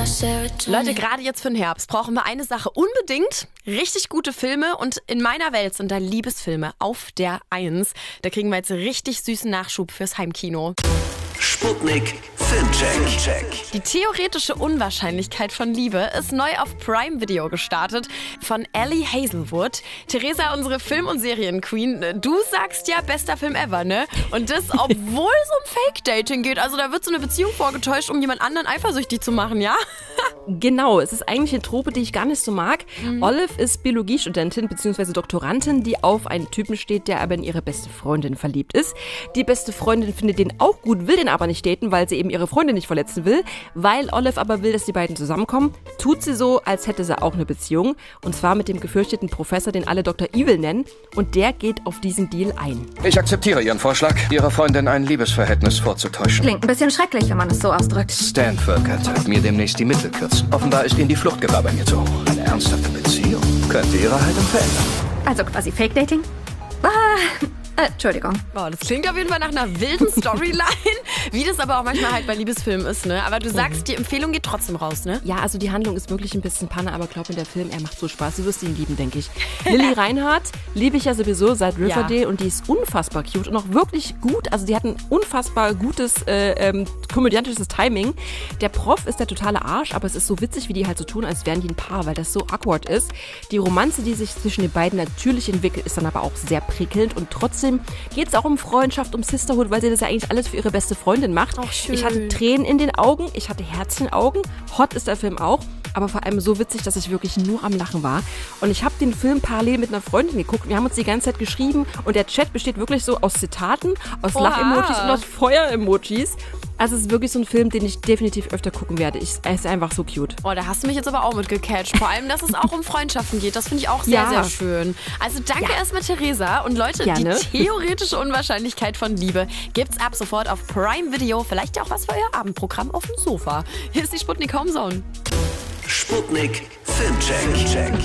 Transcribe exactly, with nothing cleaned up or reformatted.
Leute, gerade jetzt für den Herbst brauchen wir eine Sache unbedingt. Richtig gute Filme und in meiner Welt sind da Liebesfilme auf der Eins. Da kriegen wir jetzt richtig süßen Nachschub fürs Heimkino. Sputnik Filmcheck. Die theoretische Unwahrscheinlichkeit von Liebe ist neu auf Prime Video gestartet von Ellie Hazelwood. Theresa, unsere Film- und Serienqueen, du sagst ja, bester Film ever, ne? Und das, obwohl es um Fake-Dating geht. Also da wird so eine Beziehung vorgetäuscht, um jemand anderen eifersüchtig zu machen, ja? Genau, es ist eigentlich eine Trope, die ich gar nicht so mag. Mhm. Olive ist Biologiestudentin bzw. Doktorandin, die auf einen Typen steht, der aber in ihre beste Freundin verliebt ist. Die beste Freundin findet den auch gut, will den aber nicht daten, weil sie eben ihre Freundin nicht verletzen will. Weil Olive aber will, dass die beiden zusammenkommen, tut sie so, als hätte sie auch eine Beziehung. Und zwar mit dem gefürchteten Professor, den alle Doktor Evil nennen. Und der geht auf diesen Deal ein. Ich akzeptiere Ihren Vorschlag, Ihrer Freundin ein Liebesverhältnis vorzutäuschen. Klingt ein bisschen schrecklich, wenn man es so ausdrückt. Stanford könnte mir demnächst die Mittel kürzen. Offenbar ist Ihnen die Fluchtgefahr bei mir zu hoch. Eine ernsthafte Beziehung könnte Ihre Haltung verändern. Also quasi Fake-Dating? Ah, äh, Entschuldigung. Oh, das klingt auf jeden Fall nach einer wilden Storyline, wie das aber auch manchmal halt bei Liebesfilmen ist, ne? Aber du sagst, mhm. die Empfehlung geht trotzdem raus, ne? Ja, also die Handlung ist wirklich ein bisschen Panne, aber glaub mir, der Film, er macht so Spaß. Du wirst ihn lieben, denke ich. Lily Reinhardt liebe ich ja sowieso seit Riverdale ja. und die ist unfassbar cute und auch wirklich gut. Also die hat ein unfassbar gutes äh, ähm, komödiantisches Timing. Der Prof ist der totale Arsch, aber es ist so witzig, wie die halt so tun, als wären die ein Paar, weil das so awkward ist. Die Romanze, die sich zwischen den beiden natürlich entwickelt, ist dann aber auch sehr prickelnd und trotzdem geht es auch um Freundschaft, um Sisterhood, weil sie das ja eigentlich alles für ihre beste Freundin macht. Ach, schön. Ich hatte Tränen in den Augen, ich hatte Herz in den Augen. Hot ist der Film auch, aber vor allem so witzig, dass ich wirklich nur am Lachen war. Und ich habe den Film parallel mit einer Freundin geguckt. Wir haben uns die ganze Zeit geschrieben und der Chat besteht wirklich so aus Zitaten, aus Lach-Emojis und aus Feuer-Emojis. Also es ist wirklich so ein Film, den ich definitiv öfter gucken werde. Ich, er ist einfach so cute. Oh, da hast du mich jetzt aber auch mit gecatcht. Vor allem, dass es auch um Freundschaften geht. Das finde ich auch sehr, ja. sehr schön. Also danke ja. erstmal, Theresa. Und Leute, Gerne. Die theoretische Unwahrscheinlichkeit von Liebe gibt's ab sofort auf Prime Video. Vielleicht ja auch was für euer Abendprogramm auf dem Sofa. Hier ist die Sputnik Homezone. Sputnik Filmcheck.